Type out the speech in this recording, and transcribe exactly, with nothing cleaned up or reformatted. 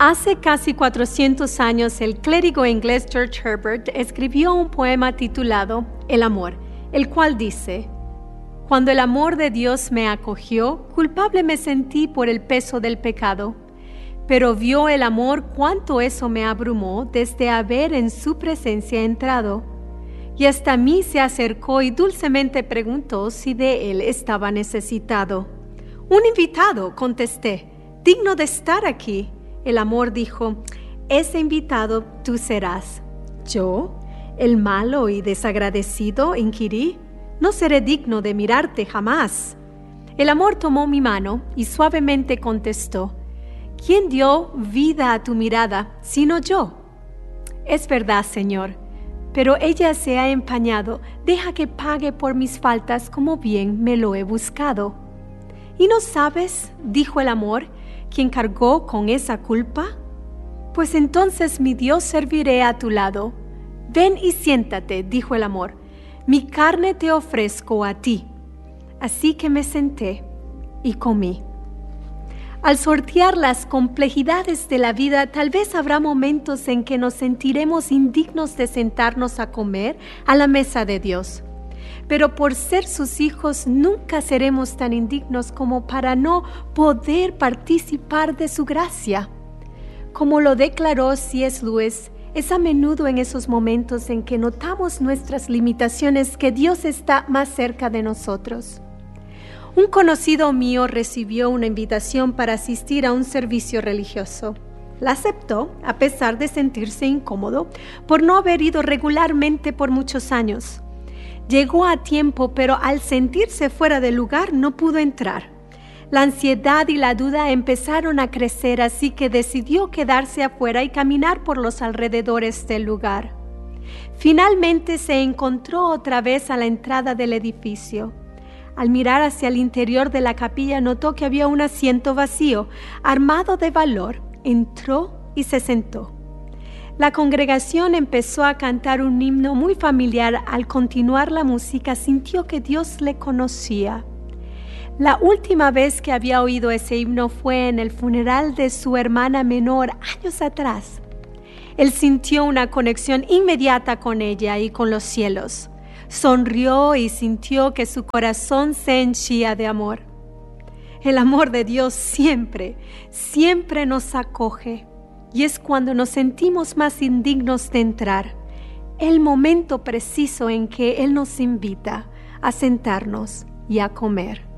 Hace casi cuatrocientos años, el clérigo inglés George Herbert escribió un poema titulado El amor, el cual dice: Cuando el amor de Dios me acogió, culpable me sentí por el peso del pecado. Pero vio el amor cuánto eso me abrumó desde haber en su presencia entrado. Y hasta mí se acercó y dulcemente preguntó si de él estaba necesitado. Un invitado, contesté, digno de estar aquí. El amor dijo: ese invitado tú serás. Yo, el malo y desagradecido, inquirí: no seré digno de mirarte jamás. El amor tomó mi mano y suavemente contestó: ¿quién dio vida a tu mirada, sino yo? Es verdad, Señor, pero ella se ha empañado. Deja que pague por mis faltas como bien me lo he buscado. ¿Y no sabes, dijo el amor, quién cargó con esa culpa? Pues entonces mi Dios serviré a tu lado. Ven y siéntate, dijo el amor. Mi carne te ofrezco a ti. Así que me senté y comí. Al sortear las complejidades de la vida, tal vez habrá momentos en que nos sentiremos indignos de sentarnos a comer a la mesa de Dios. Pero por ser sus hijos nunca seremos tan indignos como para no poder participar de su gracia. Como lo declaró C S Lewis, es a menudo en esos momentos en que notamos nuestras limitaciones que Dios está más cerca de nosotros. Un conocido mío recibió una invitación para asistir a un servicio religioso. La aceptó a pesar de sentirse incómodo por no haber ido regularmente por muchos años. Llegó a tiempo, pero al sentirse fuera de lugar no pudo entrar. La ansiedad y la duda empezaron a crecer, así que decidió quedarse afuera y caminar por los alrededores del lugar. Finalmente se encontró otra vez a la entrada del edificio. Al mirar hacia el interior de la capilla notó que había un asiento vacío. Armado de valor, entró y se sentó. La congregación empezó a cantar un himno muy familiar. Al continuar la música, sintió que Dios le conocía. La última vez que había oído ese himno fue en el funeral de su hermana menor años atrás. Él sintió una conexión inmediata con ella y con los cielos. Sonrió y sintió que su corazón se henchía de amor. El amor de Dios siempre, siempre nos acoge. Y es cuando nos sentimos más indignos de entrar, el momento preciso en que Él nos invita a sentarnos y a comer.